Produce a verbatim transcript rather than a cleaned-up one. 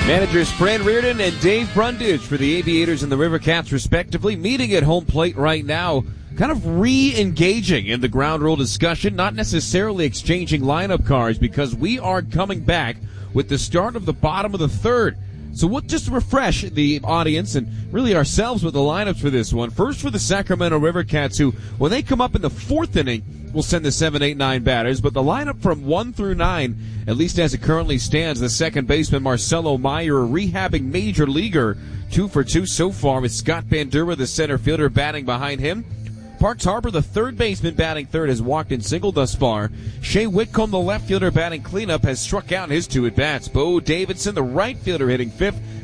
Managers Fran Reardon and Dave Brundage for the Aviators and the River Cats, respectively, meeting at home plate right now, kind of re-engaging in the ground rule discussion, not necessarily exchanging lineup cards, because we are coming back with the start of the bottom of the third. So we'll just refresh the audience and really ourselves with the lineups for this one. First for the Sacramento River Cats, who, when they come up in the fourth inning, will send the seven, eight, nine batters. But the lineup from one through nine, at least as it currently stands, the second baseman Marcelo Meyer, a rehabbing major leaguer, two for two so far, with Scott Bandura, the center fielder, batting behind him. Parks Harbor, the third baseman, batting third, has walked in single thus far. Shea Whitcomb, the left fielder, batting cleanup, has struck out in his two at-bats. Bo Davidson, the right fielder, hitting fifth.